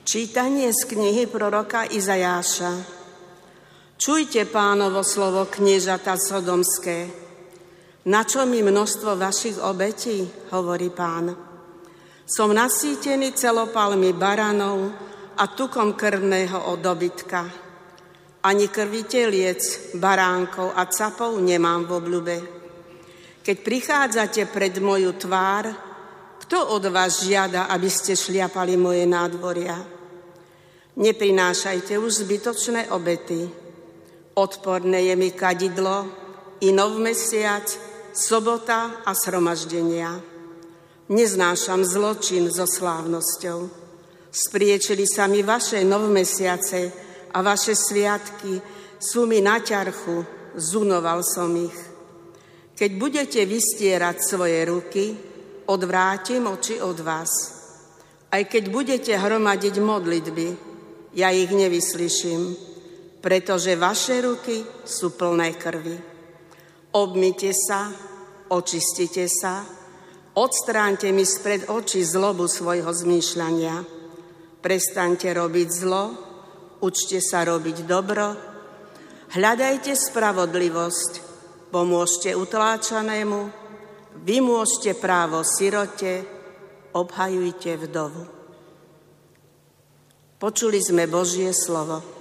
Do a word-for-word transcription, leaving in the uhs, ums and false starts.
Čítanie z knihy proroka Izajáša. Čujte Pánovo slovo, kniežata sodomské. Na čo mi množstvo vašich obetí, hovorí Pán. Som nasýtený celopalmi baranov a tukom krvného od dobytka. Ani krvi teliec, baránkov a capov nemám v obľube. Keď prichádzate pred moju tvár, kto od vás žiada, aby ste šliapali moje nádvoria? Neprinášajte už zbytočné obety. Odporné je mi kadidlo, i nov mesiac, sobota a sromaždenia. Neznášam zločin so slávnosťou. Spriečili sa mi vaše novmesiace a vaše sviatky sú mi na ťarchu, zunoval som ich. Keď budete vystierať svoje ruky, odvrátim oči od vás. Aj keď budete hromadiť modlitby, ja ich nevyslyším, pretože vaše ruky sú plné krvi. Obmyte sa, očistite sa, odstráňte mi spred očí zlobu svojho zmýšľania. Prestaňte robiť zlo, učte sa robiť dobro, hľadajte spravodlivosť, pomôžte utláčanému, vymôžte právo sirote, obhajujte vdovu. Počuli sme Božie slovo.